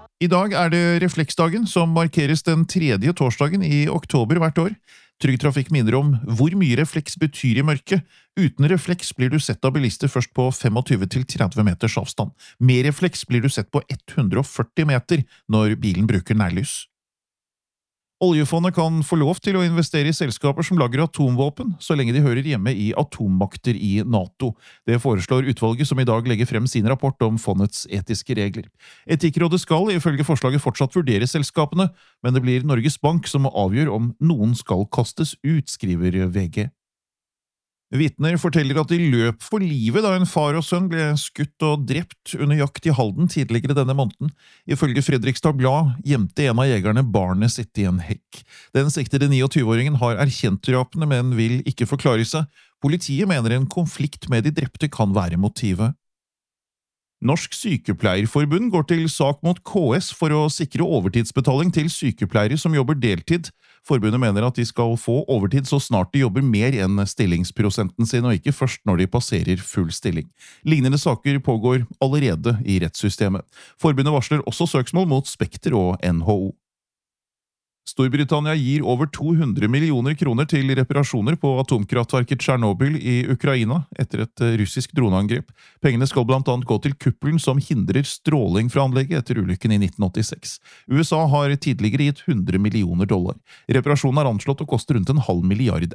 I dag det refleksdagen, som markeres den tredje torsdagen i oktober hvert år. Trygg Trafikk minner om hvor mye refleks betyr i mørket. Uten refleks blir du sett av bilister først på 25–30 meters avstand. Med refleks blir du sett på 140 meter når bilen bruker nærlys. Oljefondet kan få lov til å investere i selskaper som lager atomvåpen, så lenge de hører hjemme i atommakter i NATO. Det foreslår utvalget som i dag legger frem sin rapport om fondets etiske regler. Etikkrådet skal ifølge forslaget fortsatt vurdere selskapene, men det blir Norges Bank som avgjør om noen skal kastes ut, skriver VG. Vitner forteller at de løp for livet da en far og sønn ble skutt og drept under jakt i Halden tidligere denne måneden. Ifølge Fredrikstad Blad gjemte en av jegerne barnet sitt i en hekk. Den siktede 29-åringen har erkjent drapene, men vil ikke forklare seg. Politiet mener en konflikt med de drepte kan være motivet. Norsk Sykepleierforbund går til sak mot KS for å sikre overtidsbetaling til sykepleiere som jobber deltid. Forbundet mener at de skal få overtid så snart de jobber mer enn stillingsprosenten sin, og ikke først når de passerer full stilling. Lignende saker pågår allerede i rettssystemet. Forbundet varsler også søksmål mot Spekter og NHO. Storbritannia gir over 200 millioner kroner til reparasjoner på atomkraftverket Tsjernobyl i Ukraina etter et russisk droneangrep. Pengene skal blant annet gå til kuppelen som hindrer stråling fra anlegget etter ulykken i 1986. USA har tidligere gitt $100 millioner. Reparasjonen er anslått å koste rundt €0,5 milliard.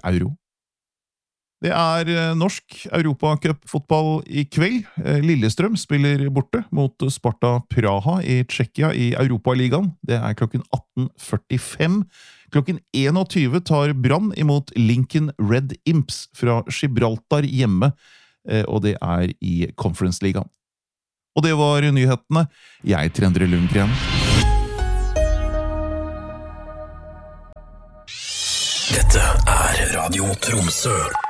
Det norsk Europacup-fotball i kveld. Lillestrøm spiller borte mot Sparta Praha i Tsjekkia i Europaligaen. Det klokken 18:45. Klokken 21 tar Brann imot Lincoln Red Imps fra Gibraltar hjemme, og det i Conference-ligaen. Og det var nyhetene. Jeg heter Endre Lundgren. Dette Radio Tromsø.